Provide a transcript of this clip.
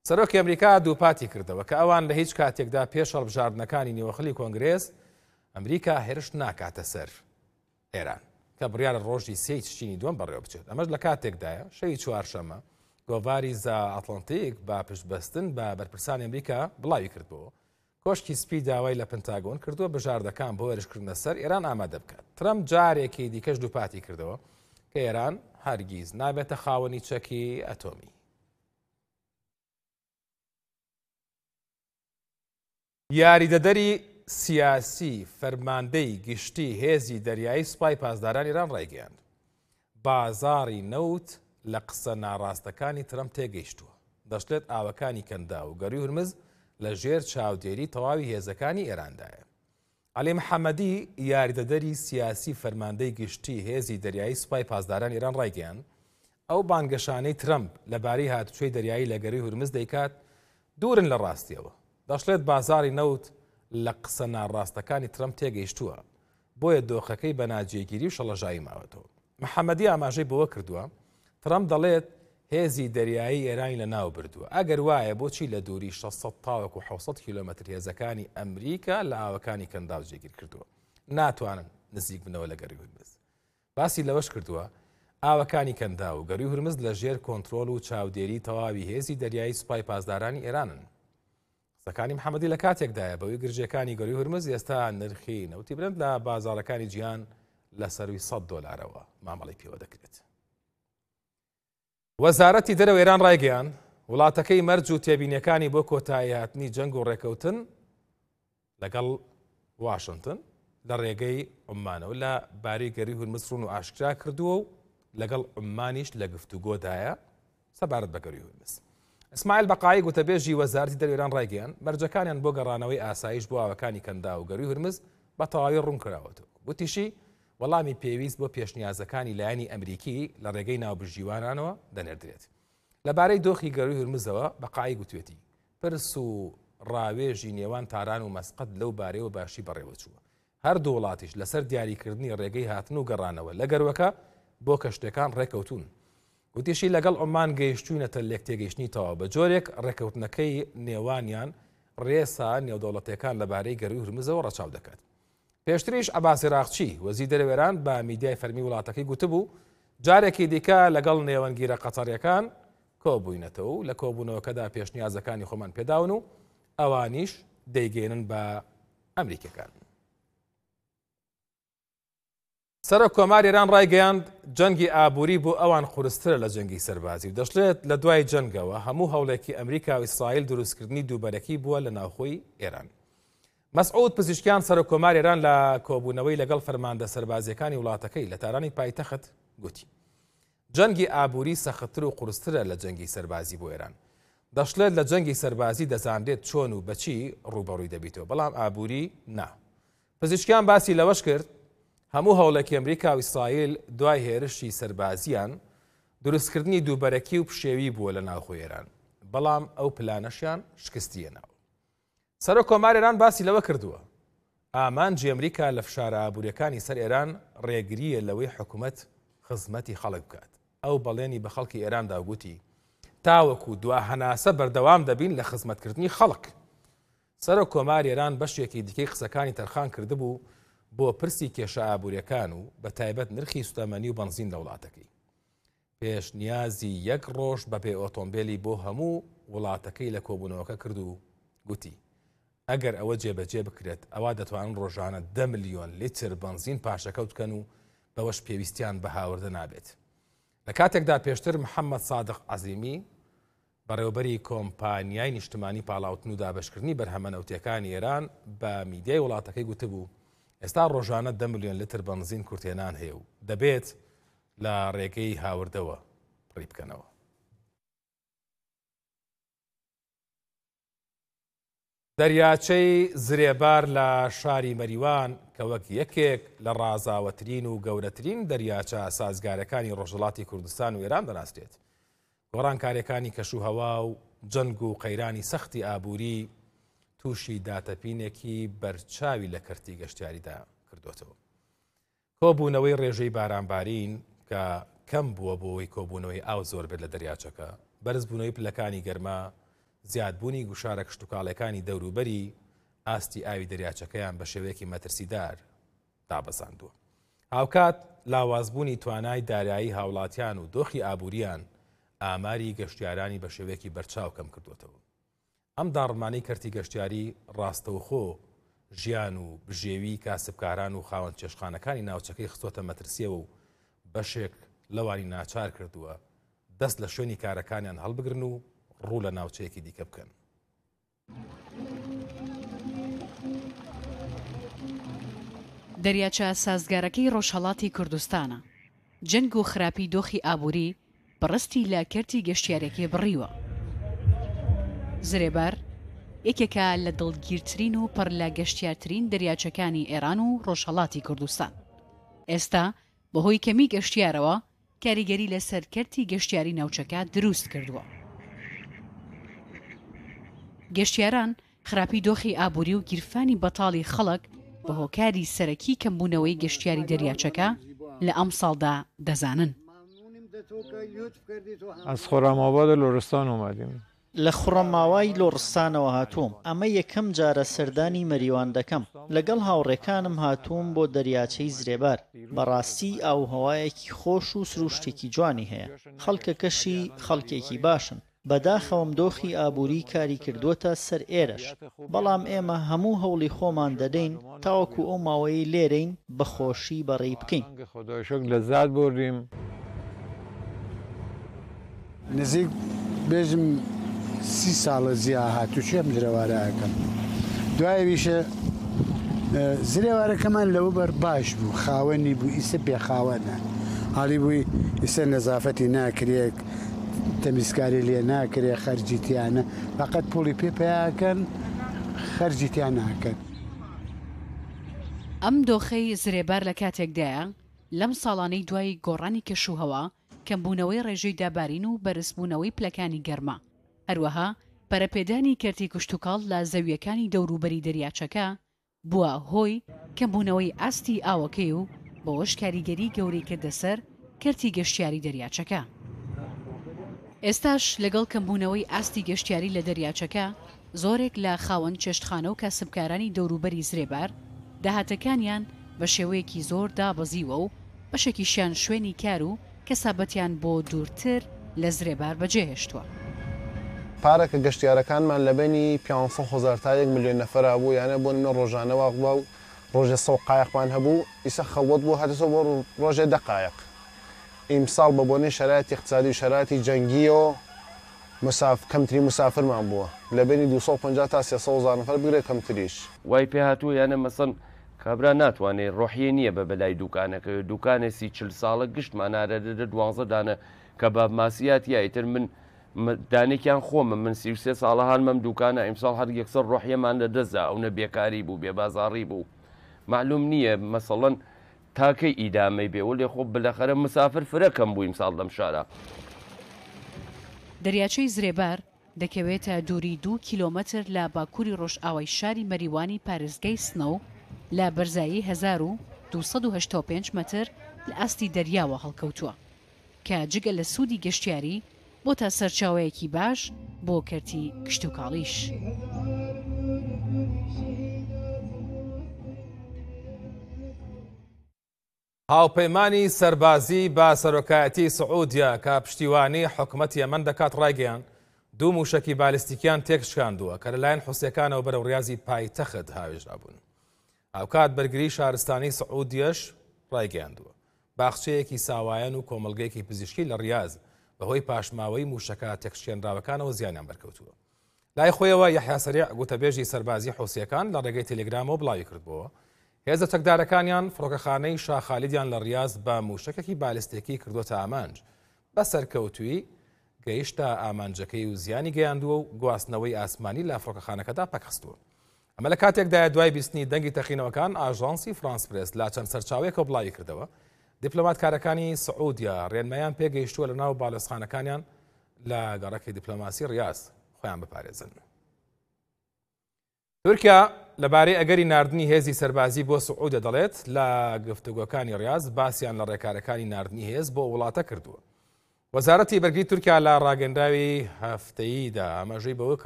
سەرۆکی ئەمریکا دووپاتی کردەوە کە ئەوان لە هیچ کاتێکدا پێش هەڵبژاردنەکانی نێوەخەلی کۆنگرێس ئەمریکا هێرش ناکاتە سەر ئێران کە بڕیارە ڕۆژی سێی تشتینی دووەم بەڕێوە بچێت. ئەمەش لە کاتێکدایە شەوی چوارشەمە گۆڤاری زا ئەتڵەنتیک با پشتبەستن بە بەرپرسانی ئەمریکا بڵاوی کردبووە کۆشکی سپی داوای لە پنتاگۆن کردووە بژاردەکان بۆ هێرشکردنە سەر ئێران ئامادە بکات. ترەمپ جارێکی دیکەش دووپاتی کردەوە کە ئێران هەرگیز نابێتە خاوەنی چەکی ئەتۆمی. یاریدەدەری سیاسی فەرماندەی گشتی هێزی دەریایی سوپای پاسداران ئێران ڕایگەیاند بازاڕی نەوت لە قسە ناڕاستەکانی ترەمپ تێگەیشتووە. دەشتێت ئاوەکانی کەندا و گەڕی هورمز لە ژێر چاودێری تەواوی هێزەکانی ئێراندایە. عەلی محەممەدی یاریدەدەری سیاسی فەرماندەی گشتی هێزی دەریایی سوپای پاسداران ئێران ڕایگەیاند ئەو بانگەشانەی ترەمپ لەبارەی هاتوچۆی دەریایی لە گەڕی هورمز دەیکات دوورن لە ڕاستیەوە. دەشڵێت بازاڕی نەوت لە قسە ناڕاستەکانی ترەمپ تێگەیشتووە بۆیە دۆخەکەی بە ناجێگیری و شەڵەژایی ماوەتەوە. محەممەدی ئاماژەی بەوە کردووە ترەمپ دەڵێت هێزی دەریایی ئێرانی لە ناو بردووە. ئەگەر وایە بۆچی لە دووری 600 تاوەکو 700 کیلۆمەتر هێزەکانی ئەمریکا لە ئاوەکانی کەندا جێگیر کردووە ناتوانن نزیک بنەوە لە گەڕی هورمز. باسی لەوەش کردووە ئاوەکانی کەندا و گەڕی هورمز لە ژێر کۆنترۆل و چاودێری تەواوی هێزی دەریایی سوپای پاسدارانی ئێرانن. قسەکانی محەممەدی لە کاتێکدایە بەوەی گرژەکانی گەڕی هورمز ئێستا نرخی نەوتی برند لە بازاڕەکانی جیهان لە سەروی $100 مامەڵی پێوە دەکرێت. وەزارەتی دەرەوە ئێران ڕایگەیاند وڵاتەکەی مەرج و تێبینیەکانی بۆ کۆتایی هاتنی جەنگ و ڕێکەوتن لەگەڵ واشنگتن لە ڕێگەی عومانەوە لە باری گەڕی هورمز ڕوون و ئاشکرا کردووە و لەگەڵ عومانیش لە گفتوگۆدایە سەبارەت بە گەڕی هورمز. ئیسماعیل بەقایی گوتەبێژی وەزارەتی دەرەوەی ئێران ڕایگەیاند مەرجەکانیان بۆ گەڕانەوەی ئاسایش بۆ ئاوەکانی کەندا و گەڕی هورمز بە تەواوی ڕوون کراوەتەوە. گوتیشی وەڵامی پێویست بۆ پێشنیازەکانی لایەنی ئەمریکی لە ڕێگەی ناوبژیوانانەوە دەنێردرێت. لەبارەی دۆخی گەڕی هورمزەوە بەقایی گوتوێتی پرس و ڕاوێژی نێوان تاران و مەسقەد لەو بارەیەوە باشی بەڕێوە چووە. هەردوو وڵاتیش لەسەر دیاریکردنی ڕێگەی هاتن و گەڕانەوە لە گەروەکە بۆ کەشتەکان ڕێکەوتون. گوتیشی لەگەڵ عومان گەیشتوونەتە لێک تێگەیشتنیتەوە بە جۆرێک ڕێکەوتنەکەی نێوانیان ڕێسا نێودەوڵەتیەکان لەبارەی گەڕی هورمزەوە ڕەچاو دەکات. پێشتریش عەباسی ڕاقچی وەزیری دەرەوەی ئێران بە میدیای فەرمی وڵاتەکەی گوتبوو جارێکی دیکە لەگەڵ نێوەنگیرە قەتەریەکان کۆبووینەتەوە و لە کۆبوونەوەکەدا پێشنیازەکانی خۆمان پێداون و ئەوانیش دەیگەێنن بە ئەمریکەکان. سەرۆک کۆماری ئێران ڕایگەیاند جەنگی ئابووری بۆ ئەوان قورسترە لە جەنگی سەربازی و دەشڵێت لە دوای جەنگەوە هەموو هەوڵێکی ئەمریکا و ئیسرائیل دروستکردنی دووبەرەکی بووە لە ناوخۆی ئێران. مەسعود پزیشکیان سەرۆک کۆماری ئێران لە کۆبوونەوەی لەگەڵ فەرماندە سەربازیەکانی وڵاتەکەی لە تارانی پایتەخت گوتی جەنگی ئابووری سەختتر و قورسترە لە جەنگی سەربازی بۆ ئێران. دەشڵێت لە جەنگی سەربازی دەزانرێت چۆن و بەچی ڕوبەڕووی دەبیتەوە بەڵام ئابووری نا. پزیشکیان باسی لەوەش کرد هەموو هەوڵێکی ئەمریکا و ئیسرائیل دوای هێرشی سەربازیان دروستکردنی دووبەرەکی و پشێوی بووە لە ناوخۆی ئێران بەڵام ئەو پلانەشیان شکستیەنەوە. سەرۆک کۆماری ئێران باسی لەوە کردووە ئامانجی ئەمریکا لە فشارە ئابووریەکانی سەر ئێران ڕێگریە لەوەی حکوومەت خزمەتی خەڵک بکات. ئەو بەڵێنی بە خەڵکی ئێراندا گوتی تاوەکو دوا هەناسە بەردەوام دەبین لە خزمەتکردنی خەڵک. سەرۆک کۆماری ئێران بەشێکی دیکەی قسەکانی تەرخان کردبوو بۆ پرسی کێشە ئابووریەکان و بە تایبەت نرخی سوتەمەنی و بەنزین لە وڵاتەکەی. پێشنیازی یەک ڕۆژ بەپێ ئۆتۆمبیلی بۆ هەموو وڵاتەکەی لە کۆبوونەوەکە کرد و گوتی ئەگەر ئەوە جێبەجێ بکرێت ئەوا دەتوانن ڕۆژانە 10 ملیۆن لیتر بەنزین پاشەکەوت بکەن و بەوەش پێویستیان بە هاوردە نابێت. لە کاتێکدا پێشتر محەممەد سادق عەزیمی بەڕێوەبەری کۆمپانیای نیشتمانی پاڵاوتن و دابەشکردنی بەرهەمە نەوتیەکانی ئێران بە میدیای وڵاتەکەی گوتبوو ئێستا ڕۆژانە 10 ملیۆن لیتر بەنزین کورتێنان هەیە و دەبێت لە ڕێگەی هاوردەوە پڕی بکەنەوە. دەریاچەی زرێبار لە شاری مەریوان کە وەک یەکێک لە ڕازاوەترین و گەورەترین دەریاچە سازگارەکانی ڕۆژهەڵاتی کوردستان و ئێران دەناسرێت. گۆڕانکاریەکانی کەشوهەوا و جەنگ و قەیرانی سەختی ئابووری تووشی داتەپینێکی بەرچاوی لە کەرتی گەشتیاریدا کردوتەوە. کۆبوونەوەی ڕێژەی بارانبارین کە کەم بووە بۆەوەی کۆبوونەوەی ئاو زۆر بێت لە دەریاچەکە، بەرزبوونەوەی پلەکانی گەرما، زیادبوونی گوشارە کشتتوکاڵەکانی دەوروبەری ئاستی ئاوی دەریاچەکەیان بە شێوەیەکی مەترسیدار دابەزاندووە. هاوکات لاوازبوونی توانای دارایی هاوڵاتیان و دۆخی ئابووریان ئاماری گەشتیارانی بە شێوەیەکی بەرچاو کەم کردوێتەوە. ئەم داڕمانەی کەرتی گەشتیاری ڕاستەوخۆ ژیان و بژێوی کاسبکاران و خاوەن چێشخانەکانی ناوچەکەی خستۆتە مەترسیەوە و بەشێک لەوانی ناچار کردووە دەست لە شوێنی کارەکانیان هەڵبگرن و ڕوو لە ناوچەیەکی دیکە بکەن. دەریاچە سازگارەکەی ڕۆژهەڵاتی کوردستانە. جەنگ و خراپی دۆخی ئابووری بەڕستی لە کەرتی گەشتیارێکی بڕیوە. زرێبەر یەکێکە لە دڵگیرترین و پڕ لە گەشتیارترین دەریاچەکانی ئێران و ڕۆژهەڵاتی کوردستان. ئێستا بەهۆی کەمی گەشتیارەوە کاریگەری لەسەر کەرتی گەشتیاری ناوچەکە دروست کردووە. گەشتیاران خراپی دۆخی ئابووری و گیرفانی بەتاڵی خەڵک بە هۆکاری سەرەکی کەمبوونەوەی گەشتیاری دەریاچەکە لە ئەم ساڵدا دەزانن. از خرم‌آباد لرستان اومدیم. لە خوڕەماوای لۆڕستانەوە هاتووم. ئەمە یەکەم جارە سەردانی مەریوان دەکەم. لەگەڵ هاوڕێکانم هاتووم بۆ دەریاچەی زرێبار. بەڕاستی ئاوهەوایەکی خۆش و سروشتێکی جوانی هەیە. خەڵکەکەشی خەڵکێکی باشن. بەداخەوم دۆخی ئابووری کاری کردوتە سەر ئێرەش. بەڵام ئێمە هەموو هەوڵی خۆمان دەدەین تاوەکو ئەو ماوەی لێرەین بەخۆشی بەڕێی بکەین. لەذات بردیم. نزیک بێژم 30 ساڵە زییا هاتوچێم زرێوارەکەم. دوایویشە زرێوارەکەمان لەوە بەر باش بوو، خاوەنی بوو، ئیسە بێخاوەنە. حاڵی بووی ئیسە نەزافەتی ناکرێت، تەمیزکاری لێ ناکرێ، خەرجیتیانە فقط پوڵی پێپیاکەن، خەرجیتیان ناکەن. ئەم دۆخەی زرێبار لە کاتێکدایە لەم ساڵانەی دوای گۆڕانی کەشوهەوا کەمبوونەوەی ڕێژەی دابارین و بەرزبوونەوەی پلەکانی گەرما. هەروەها پەرەپێدانی کەرتی کشتتوکاڵ لە زەویەکانی دەوروبەری دەریاچەکە بووە هۆی کەمبوونەوەی ئاستی ئاوەکەی و بەوەش کاریگەری گەورەی کردە سەر کەرتی گەشتیاری دەریاچەکە. ئێستاش لەگەڵ کەمبوونەوەی ئاستی گەشتیاری لە دەریاچەکە زۆرێک لە خاوەن چێشتخانە و کاسبکارانی دەوروبەری زرێبار داهاتەکانیان بە شێوەیەکی زۆر دابەزیوە و بەشێکیشیان شوێنی کار و کەسابەتیان بۆ دوورتر لە زرێبار بەجێهێشتووە. پارەکە گەشتیارەکانمان لە بینی 500,000 تا 1 ملیۆن نەفەر بوو، یانە بۆ نمە ڕۆژانەوە بووە و ڕۆژە 100 قایقمان هەبوو، ئیسە خەوت بوو هاتەوە بۆ ڕۆژێ 10 قایق. ئیمساڵ بە بۆنەی شەرایەتی اقتصادی و شەرایەتی جەنگیەوە کەمتری مسافرمان بووە، لە بینی 250 تا 300,000 نەفەر بگرێت کەمتریش. وای پێ هاتووە یانە مەسەن کابرا ناتوانێت ڕۆحیە نییە بە بەلای دوکانەکە، دوکانێکی 40 ساڵە گشتمان نارەدە 12 دانە کەباب ماسیات یایتر من دانێکیان خۆمە، من 33 ساڵە هەانمەم دوکانە ئیمساڵ هەر یەکسەر ڕۆحیەمان لە دەستدا ئەوە بێکاری بوو، بێبازاڕی بوو. معلوم نییە مەسەڵەن تاکەی ئیدامەی بێ و لێ خۆ بلەخەرە مسافر فرەکەم بوو ئیمساڵ لەم شارە. دەریاچەی زرێبار دەکەوێتە دووری 2 کیلۆمەتر لە باکووری ڕۆژئاوای شاری مەریوانی پارێزگای سنەو لە بەرزایی 1285 مەتر لە ئاستی دەریاوە هەڵکەوتووە کە جگە لە سوودی گەشتیاری بۆ تا سەرچاوەیەکی باش بۆ کەرتی کشتتوکاڵیش. هاوپەیمانی سەربازی با سەرۆکایەتی سعودیا کە پشتیوانی حکوومەت یەمەن دەکات ڕایگەیان دوو موشکی بالیستیکیان تێکشکاندووە کە لەلایەن حوسەکانەوە بەرەو ڕاضی پایتەخت هاوێژرا بوون. ئاوکات بەرگری شارستانی سعودیەش ڕایگەیاندووە باخچەیەکی ساوایەن و کۆمەلگەیەکی پزیشکی لە ریاض بەهۆی پاشماوەی موشەکە تێکشکێنراوەکانەوە زیانیان بەرکەوتووە. لای خۆیەوە یەحیا سەریع گوتەبێژی سەربازی حوسیەکان لە ڕێگەی تەلێگرامەوە بڵاوی کردبووە هێزە چەکدارەکانیان فڕۆکەخانەی شاخالیدیان لە ریاض بە موشکێکی بالستێکی کردوتە ئامانج بە سەرکەوتووی گەیشتە ئامانجەکەی و زیانی گەیاندووە و گواستنەوەی ئاسمانی لە فڕۆکەخانەکەدا پەکخستووە. ئەمە لە کاتێکدایە دوای بیستنی دەنگی تەخینەوەکان ئاژانسی فرانس پرێس لا چەند سەرچاوێکەوە بڵاوی کردەوە دیپلۆماتکارەکانی سعودیا ڕێنمایان پێگەیشتووە لە ناو باڵۆزخانەکانیان لە گەڕەکی دیپلۆماسی ریاض خۆیان بپارێزن. تورکیا لەبارەی ئەگەری ناردنی هێزی سەربازی بۆ سعودە دەڵێت لە گفتوگۆکانی ریاض باسییان لە ڕێکارەکانی ناردنی هێز بۆ وڵاتە کردووە. وەزارەتی بەرگری تورکیا لە ڕاگەندراوی هەفتەییدا ئاماژەی بەوە